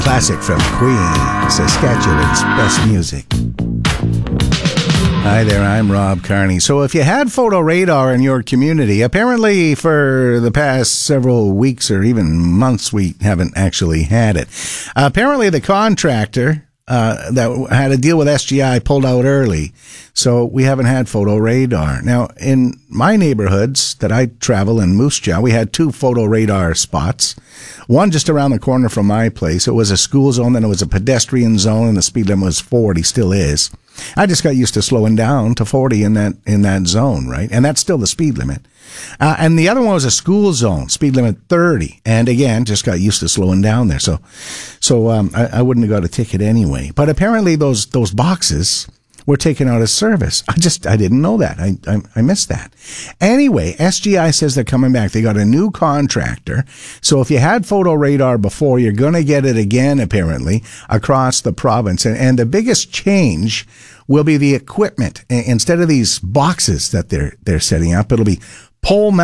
Classic from Queen, Saskatchewan's best music. Hi there, I'm Rob Carney. So if you had photo radar in your community, apparently for the past several weeks or even months, we haven't actually had it. Apparently the contractor that had a deal with SGI pulled out early, so we haven't had photo radar. Now, in my neighborhoods that I travel in Moose Jaw, we had 2 photo radar spots. One just around the corner from my place. It was a school zone, then it was a pedestrian zone, and the speed limit was 40, still is. I just got used to slowing down to 40 in that zone, right? And that's still the speed limit. And the other one was a school zone, speed limit 30. And again, just got used to slowing down there. So I wouldn't have got a ticket anyway. But apparently those boxes were taken out of service. I didn't know that. I missed that. Anyway, SGI says they're coming back. They got a new contractor. So if you had photo radar before, you're going to get it again, apparently, across the province. And the biggest change will be the equipment. Instead of these boxes that they're setting up, it'll be pole